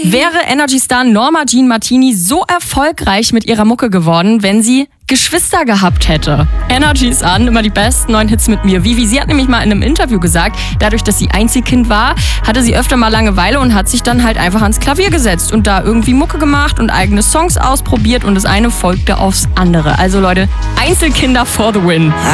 Wäre Energy-Star Norma Jean Martini so erfolgreich mit ihrer Mucke geworden, wenn sie Geschwister gehabt hätte? Energy ist an, immer die besten neuen Hits mit mir. Vivi, sie hat nämlich mal in einem Interview gesagt, dadurch, dass sie Einzelkind war, hatte sie öfter mal Langeweile und hat sich dann halt einfach ans Klavier gesetzt und da irgendwie Mucke gemacht und eigene Songs ausprobiert und das eine folgte aufs andere. Also Leute, Einzelkinder for the win.